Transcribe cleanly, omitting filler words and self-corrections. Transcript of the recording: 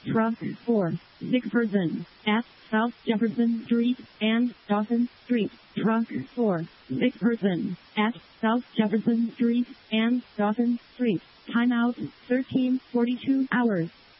Truck 4, sick person, at South Jefferson Street and Dawson Street. Truck 4, sick person, at South Jefferson Street and Dawson Street. Timeout, 13:42 hours.